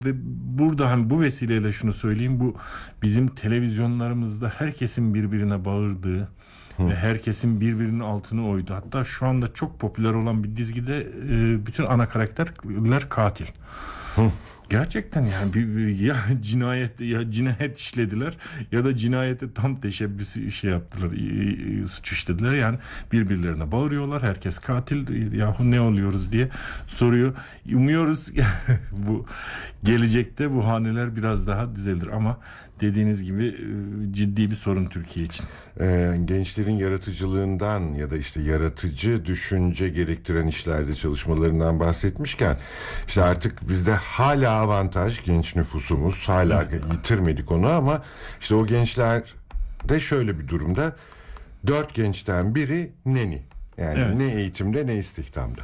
Ve burada hani bu vesileyle şunu söyleyeyim, bu bizim televizyonlarımızda herkesin birbirine bağırdığı ve herkesin birbirinin altını oydu. Hatta şu anda çok popüler olan bir dizide bütün ana karakterler katil. Gerçekten yani ya cinayet işlediler ya da cinayete tam teşebbüsü şey yaptılar, suç işlediler. Yani birbirlerine bağırıyorlar. Herkes katil, yahu ne oluyoruz diye soruyor. Umuyoruz bu gelecekte bu haneler biraz daha düzelir ama dediğiniz gibi ciddi bir sorun Türkiye için. Gençlerin yaratıcılığından ya da işte yaratıcı düşünce gerektiren işlerde çalışmalarından bahsetmişken, işte artık bizde hala avantaj genç nüfusumuz, hala yitirmedik onu, ama işte o gençlerde şöyle bir durumda: 4 gençten biri neni. Yani Evet. ne eğitimde ne istihdamda.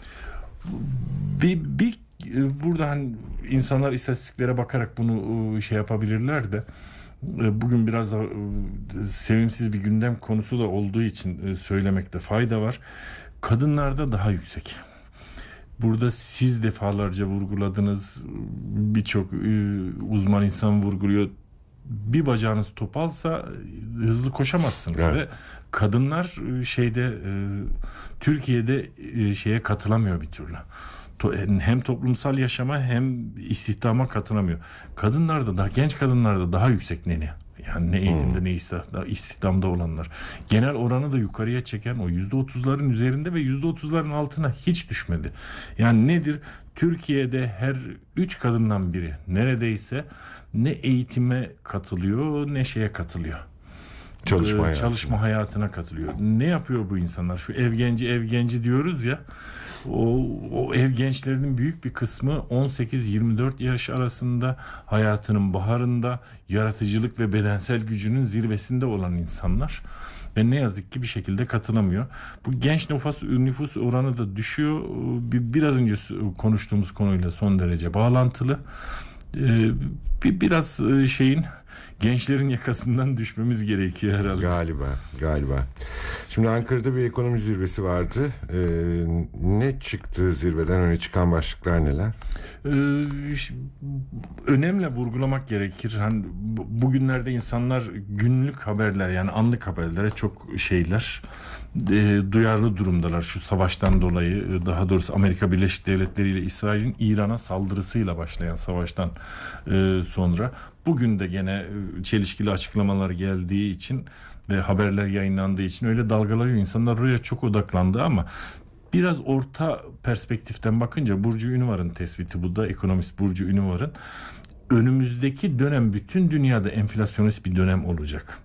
Bir buradan insanlar istatistiklere bakarak bunu şey yapabilirler de bugün biraz da sevimsiz bir gündem konusu da olduğu için söylemekte fayda var. Kadınlarda daha yüksek. Burada siz defalarca vurguladınız, birçok uzman insan vurguluyor. Bir bacağınız topalsa hızlı koşamazsınız. Evet. Ve kadınlar Türkiye'de şeye katılamıyor bir türlü. Hem toplumsal yaşama hem istihdama katılamıyor. Kadınlarda da, genç kadınlarda daha yüksek neni. Yani ne eğitimde ne istihdamda olanlar. Genel oranı da yukarıya çeken o %30'ların üzerinde ve %30'ların altına hiç düşmedi. Yani nedir? Türkiye'de her 3 kadından biri neredeyse ne eğitime katılıyor ne şeye katılıyor. Çalışma hayatına katılıyor. Ne yapıyor bu insanlar? Şu ev genci diyoruz ya. O ev gençlerinin büyük bir kısmı 18-24 yaş arasında, hayatının baharında, yaratıcılık ve bedensel gücünün zirvesinde olan insanlar. Ve ne yazık ki bir şekilde katılamıyor. Bu genç nüfus oranı da düşüyor. Biraz önce konuştuğumuz konuyla son derece bağlantılı. Biraz gençlerin yakasından düşmemiz gerekiyor herhalde. Galiba. Şimdi Ankara'da bir ekonomi zirvesi vardı. Ne çıktı zirveden, öne çıkan başlıklar neler? Önemli vurgulamak gerekir. Hani bugünlerde insanlar günlük haberler, yani anlık haberlere çok duyarlı durumdalar. Şu savaştan dolayı, daha doğrusu Amerika Birleşik Devletleri ile İsrail'in İran'a saldırısıyla başlayan savaştan sonra bugün de gene çelişkili açıklamalar geldiği için ve haberler yayınlandığı için öyle dalgalanıyor. İnsanlar oraya çok odaklandı ama biraz orta perspektiften bakınca Burcu Ünüvar'ın tespiti bu da, ekonomist Burcu Ünüvar'ın, önümüzdeki dönem bütün dünyada enflasyonist bir dönem olacak.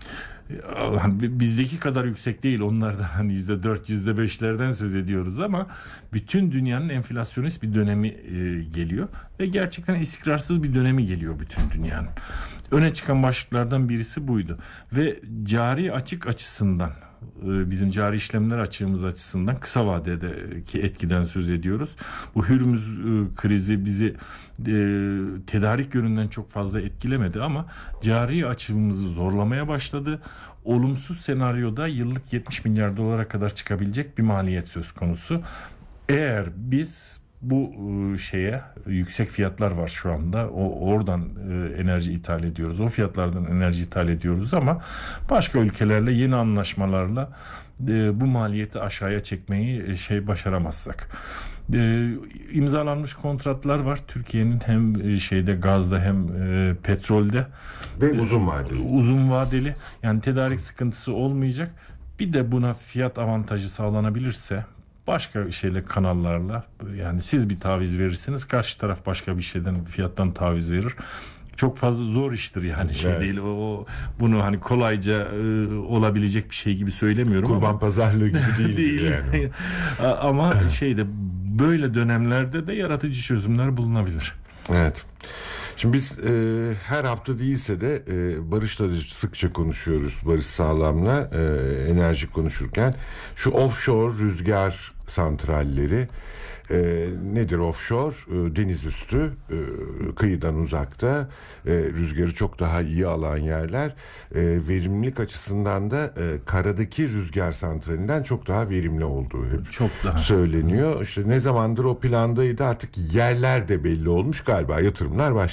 Bizdeki kadar yüksek değil, onlardan hani %4, %5'lerden söz ediyoruz ama bütün dünyanın enflasyonist bir dönemi geliyor ve gerçekten istikrarsız bir dönemi geliyor bütün dünyanın. Öne çıkan başlıklardan birisi buydu ve cari açık açısından, bizim cari işlemler açığımız açısından kısa vadedeki etkiden söz ediyoruz. Bu Hürmüz krizi bizi tedarik yönünden çok fazla etkilemedi ama cari açığımızı zorlamaya başladı. Olumsuz senaryoda yıllık 70 milyar dolara kadar çıkabilecek bir maliyet söz konusu. Eğer biz bu yüksek fiyatlar var şu anda. Oradan enerji ithal ediyoruz. O fiyatlardan enerji ithal ediyoruz ama başka ülkelerle yeni anlaşmalarla bu maliyeti aşağıya çekmeyi başaramazsak. İmzalanmış kontratlar var. Türkiye'nin hem gazda hem petrolde Ve uzun vadeli. Yani tedarik sıkıntısı olmayacak. Bir de buna fiyat avantajı sağlanabilirse başka kanallarla, yani siz bir taviz verirsiniz, karşı taraf başka bir fiyattan taviz verir. Çok fazla zor iştir yani, evet. Değil. Bunu hani kolayca olabilecek bir şey gibi söylemiyorum. Kurban pazarlığı gibi değil yani. Ama böyle dönemlerde de yaratıcı çözümler bulunabilir. Evet. Şimdi biz her hafta değilse de Barış'la da sıkça konuşuyoruz. Barış Sağlam'la enerji konuşurken şu offshore rüzgar santralleri nedir offshore? Deniz üstü, kıyıdan uzakta, rüzgarı çok daha iyi alan yerler. Verimlilik açısından da karadaki rüzgar santralinden çok daha verimli olduğu hep Çok daha söyleniyor. İşte ne zamandır o plandaydı, artık yerler de belli olmuş galiba, yatırımlar